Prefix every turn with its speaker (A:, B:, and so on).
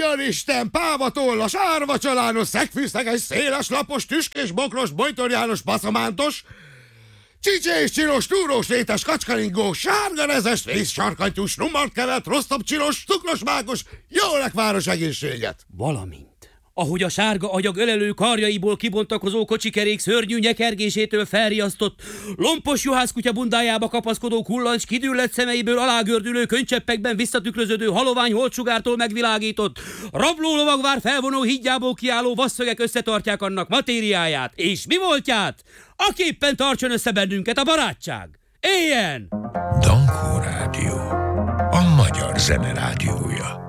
A: Isten, pávatollas, árva csalános, szegfűszeges, széles lapos, tüskés, bokros, bojtorjános, paszamántos, csicsés, csinos, túrós, rétes, kacskaringó, sárga rezes, rézsarkantyús, rumart kevert, rosszabb csinos, cukros mákos, jó lekváros egészséget!
B: Valamint, ahogy a sárga agyag ölelő karjaiból kibontakozó kocsikerék szörnyű nyekergésétől felriasztott, lompos juhászkutya bundájába kapaszkodó kullancs kidüllett szemeiből alágördülő könycseppekben visszatükröződő halovány holtsugártól megvilágított, rablólovagvár felvonó hídjából kiálló vasszögek összetartják annak matériáját, és mi voltját? Aképpen tartson össze bennünket a barátság! Éljen!
C: Dankó Rádió, a magyar zene rádiója.